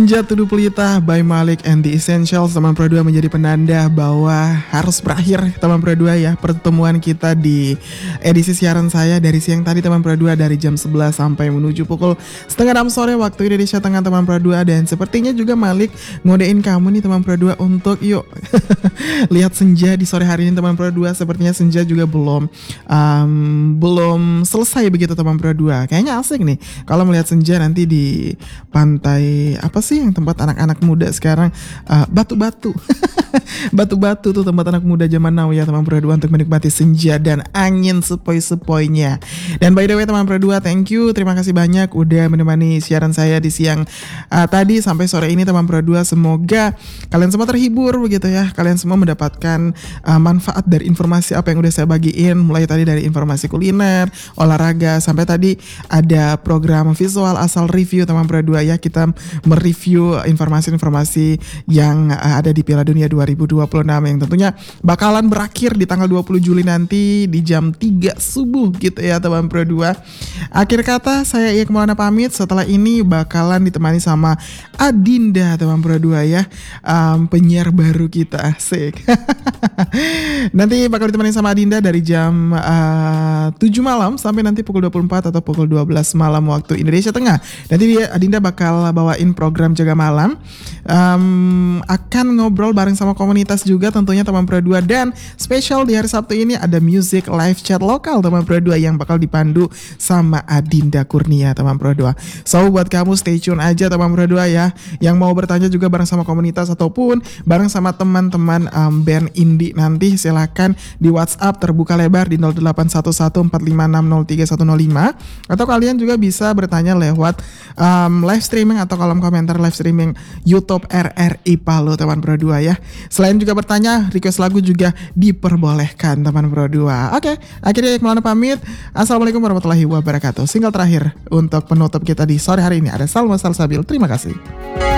Jatuh Pelita by Malik and the Essentials, teman Pro 2, menjadi penanda bahwa harus berakhir teman Pro 2 ya pertemuan kita di edisi siaran saya dari siang tadi teman Pro 2, dari jam 11 sampai menuju pukul setengah 6 sore waktu Indonesia Tengah teman Pro 2. Dan sepertinya juga Malik ngodein kamu nih teman Pro 2 untuk yuk lihat senja di sore hari ini teman Pro 2. Sepertinya senja juga belum selesai begitu teman Pro 2. Kayaknya asik nih kalau melihat senja nanti di pantai apa sih yang tempat anak-anak muda sekarang, Batu-Batu. Batu-Batu tuh tempat anak muda zaman now ya teman Pro 2 untuk menikmati senja dan angin sepoi-sepoinya. Dan by the way teman Pro 2, thank you, terima kasih banyak udah menemani siaran saya di siang tadi sampai sore ini teman Pro 2. Semoga kalian semua terhibur begitu ya. Kalian semua mendapatkan manfaat dari informasi apa yang udah saya bagiin, mulai tadi dari informasi kuliner, olahraga, sampai tadi ada program visual asal review teman Pro 2 ya. Kita mereview informasi-informasi yang ada di Piala Dunia 2026 yang tentunya bakalan berakhir di tanggal 20 Juli nanti di jam 3 subuh gitu ya teman Pro 2. Akhir kata saya Iya Maulana pamit. Setelah ini bakalan ditemani sama Adinda teman Pro 2 ya, penyiar baru kita, asik. Nanti bakal ditemani sama Adinda dari jam 7 malam sampai nanti pukul 24 atau pukul 12 malam waktu Indonesia Tengah. Nanti Adinda bakal bawain program Jaga Malam, akan ngobrol bareng sama komunitas juga tentunya teman Pro 2. Dan spesial di hari Sabtu ini ada music live chat lokal teman Pro 2 yang bakal dipandu sama Adinda Kurnia teman Pro 2. So buat kamu stay tune aja teman Pro 2 ya, yang mau bertanya juga bareng sama komunitas ataupun bareng sama teman-teman band indie nanti, silakan di WhatsApp terbuka lebar di 081145603105, atau kalian juga bisa bertanya lewat live streaming atau kolom komentar live streaming YouTube RRI Palu teman Pro 2 ya. Selain juga bertanya, request lagu juga diperbolehkan teman Pro 2. Oke, akhirnya Iya Maulana pamit. Assalamualaikum warahmatullahi wabarakatuh. Single terakhir untuk penutup kita di sore hari ini ada Salma Salsabil. Terima kasih.